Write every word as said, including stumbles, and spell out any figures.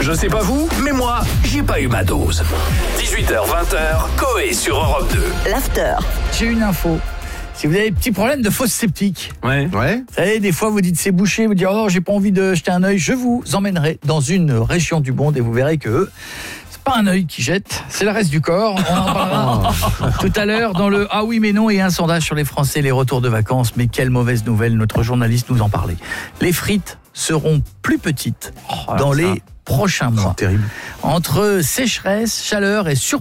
Je sais pas vous, mais moi, j'ai pas eu ma dose. dix-huit heures vingt, Coé sur Europe deux. L'after. J'ai une info. Si vous avez des petits problèmes de fosse septique, Ouais. Ouais. vous savez, des fois vous dites c'est bouché, vous dites oh j'ai pas envie de jeter un œil, je vous emmènerai dans une région du monde et vous verrez que c'est pas un œil qui jette, c'est le reste du corps. On en parlera tout à l'heure dans le ah oui mais non et un sondage sur les Français, les retours de vacances. Mais quelle mauvaise nouvelle, notre journaliste nous en parlait. Les frites seront plus petites Oh, dans ça. les prochains mois. C'est terrible. Entre sécheresse, chaleur et surplus